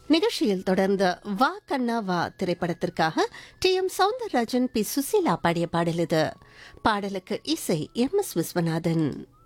நிகழ்ச்சியில் தொடர்ந்து வா கண்ணா வா திரைப்படத்திற்காக டி.எம். சௌந்தரராஜன், பி. சுசீலா பாடிய பாடல் இது. பாடலுக்கு இசை எம்.எஸ். விஸ்வநாதன்.